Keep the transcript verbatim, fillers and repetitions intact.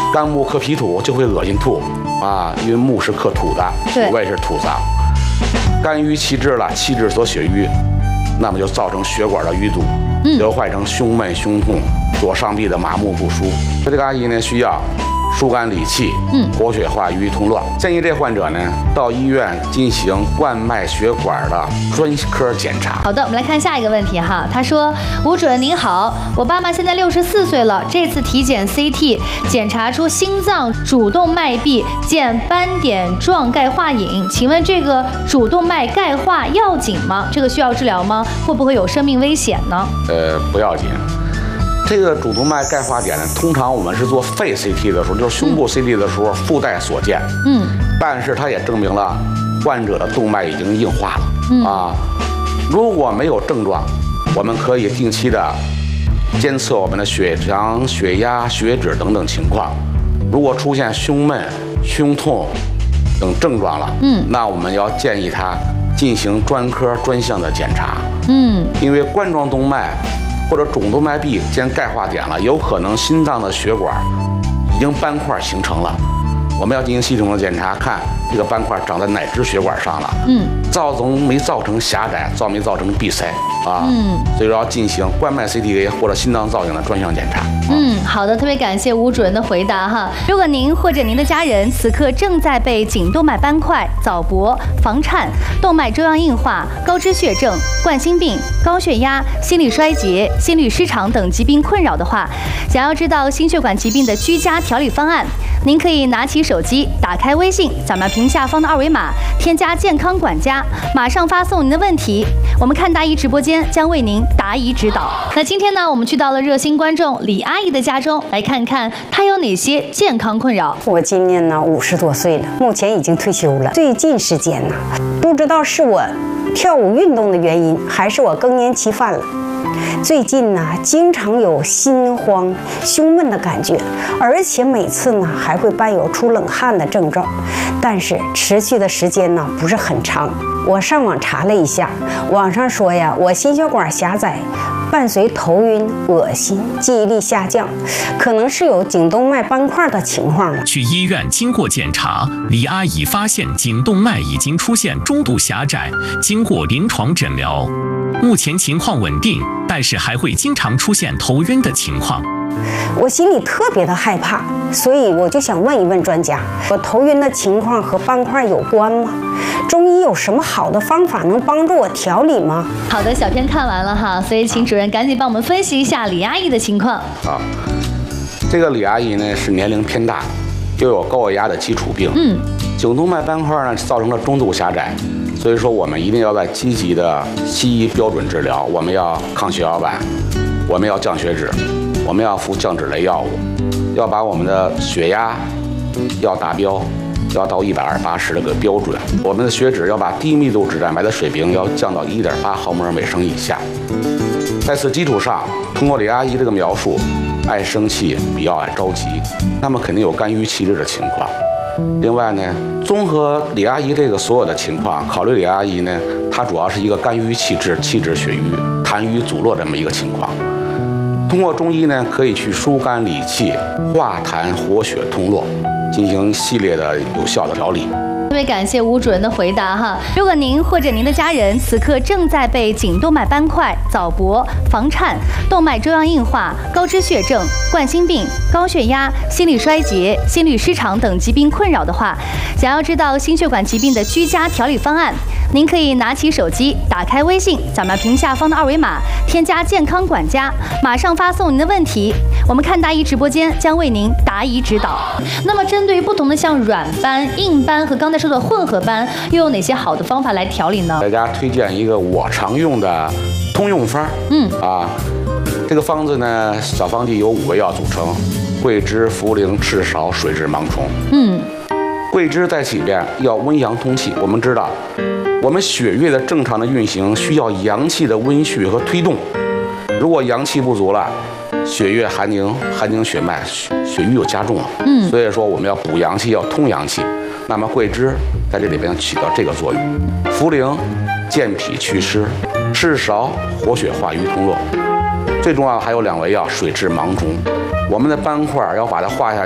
肝木克脾土就会恶心吐啊，因为木是克土的，土味是土脏。肝郁气滞了，气滞所血瘀，那么就造成血管的淤堵，流坏成胸闷、胸痛、左上臂的麻木不舒。这个阿姨呢，需要疏肝理气，嗯，活血化瘀通络。建议这患者呢到医院进行冠脉血管的专科检查。 好的，我们来看下一个问题哈。他说：“吴主任您好，我爸妈现在六十四岁了，这次体检 C T 检查出心脏主动脉壁见斑点状钙化隐，请问这个主动脉钙化要紧吗？这个需要治疗吗？会不会有生命危险呢？” 呃，不要紧。这个主动脉钙化点呢，通常我们是做肺 C T 的时候，就是胸部 C T 的时候附带所见。嗯，但是它也证明了患者的动脉已经硬化了。嗯啊，如果没有症状，我们可以定期的监测我们的血糖、血压、血脂等等情况。如果出现胸闷、胸痛等症状了，嗯，那我们要建议他进行专科专项的检查。嗯，因为冠状动脉或者主动脉壁见钙化点了，有可能心脏的血管已经斑块形成了，我们要进行系统的检查，看这个斑块长在哪支血管上了，嗯，造成没造成狭窄，造没造成闭塞啊，嗯，所以说要进行冠脉 C T A 或者心脏造影的专项检查。 嗯，好的，特别感谢吴主任的回答哈。如果您或者您的家人此刻正在被颈动脉斑块、早搏、房颤、动脉粥样硬化、高脂血症、冠心病、高血压、心力衰竭、心律失常等疾病困扰的话，想要知道心血管疾病的居家调理方案，您可以拿起手机，打开微信，扫描屏下方的二维码，添加健康管家，马上发送您的问题，我们看答疑直播间将为您答疑指导。那今天呢，我们去到了热心观众李阿姨的家中，来看看她有哪些健康困扰。 我今年呢五十多岁了，目前已经退休了。最近时间呢，不知道是我跳舞运动的原因，还是我更年期犯了。最近呢，经常有心慌、胸闷的感觉，而且每次呢还会伴有出冷汗的症状，但是持续的时间呢不是很长。我上网查了一下，网上说呀，我心血管狭窄，伴随头晕、恶心、记忆力下降，可能是有颈动脉斑块的情况了。 去医院经过检查，李阿姨发现颈动脉已经出现中度狭窄，经过临床诊疗，目前情况稳定，但是还会经常出现头晕的情况。 我心里特别的害怕，所以我就想问一问专家，我头晕的情况和斑块有关吗？中医有什么好的方法能帮助我调理吗？ 好的，小片看完了哈，所以请主任赶紧帮我们分析一下李阿姨的情况。 好，这个李阿姨呢是年龄偏大，又有高血压的基础病，嗯，颈动脉斑块呢造成了中度狭窄，所以说我们一定要在积极的西医标准治疗，我们要抗血小板，我们要降血脂，我们要服降脂类药物，要把我们的血压要达标，要到一百二八十这个标准。我们的血脂要把低密度脂蛋白的水平要降到一点八毫摩尔每升以下。在此基础上，通过李阿姨这个描述，爱生气，比较爱着急，那么肯定有肝郁气滞的情况。另外呢，综合李阿姨这个所有的情况，考虑李阿姨呢，她主要是一个肝郁气滞、气滞血瘀、痰瘀阻络这么一个情况。通过中医呢，可以去疏肝理气、化痰活血通络，进行系列的有效的调理。 特别感谢吴主任的回答哈。如果您或者您的家人此刻正在被颈动脉斑块、早搏、房颤、动脉粥样硬化、高脂血症、冠心病、高血压、心力衰竭、心律失常等疾病困扰的话，想要知道心血管疾病的居家调理方案，您可以拿起手机，打开微信，扫描屏下方的二维码，添加健康管家，马上发送您的问题，我们看答疑直播间将为您答疑指导。那么针对于不同的像软斑、硬斑和刚才说的混合斑，又有哪些好的方法来调理呢？ 大家推荐一个我常用的通用方，嗯啊，这个方子呢，小方剂由五味药组成：桂枝、茯苓、赤芍、水蛭、芒虫。嗯，桂枝在里边要温阳通气。我们知道，我们血液的正常的运行需要阳气的温煦和推动。如果阳气不足了，血液寒凝，寒凝血脉，血瘀又加重了。嗯，所以说我们要补阳气，要通阳气。那么桂枝在这里边起到这个作用，茯苓健脾祛湿，赤芍活血化瘀通络。最重要的还有两味药，水蛭、芒虫。我们的斑块要把它化下